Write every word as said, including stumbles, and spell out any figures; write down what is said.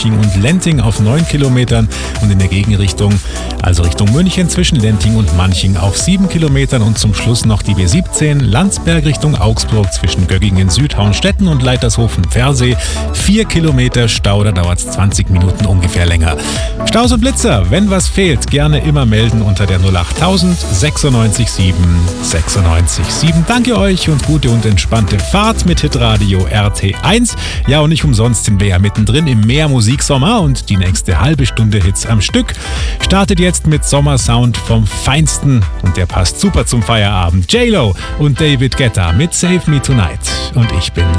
Garching und Lenting auf neun Kilometern und in der Gegenrichtung, also Richtung München zwischen Lenting und Manching auf sieben Kilometern und zum Schluss noch die B siebzehn Landsberg Richtung Augsburg zwischen Göggingen, Südhauenstetten und Leitershofen-Pfersee. vier Kilometer Stau, da dauert es zwanzig Minuten ungefähr länger. Staus und Blitzer, wenn was fehlt, gerne immer melden unter der null acht tausend sechsundneunzig sieben sechsundneunzig sieben. Danke euch und gute und entspannte Fahrt mit Hitradio R T eins. Ja, und nicht umsonst sind wir ja mittendrin im Meer-Musiksommer und die nächste halbe Stunde Hits am Stück startet jetzt mit Sommersound vom Feinsten und der passt super zum Feierabend. J-Lo und David Guetta mit Save Me Tonight. Und ich bin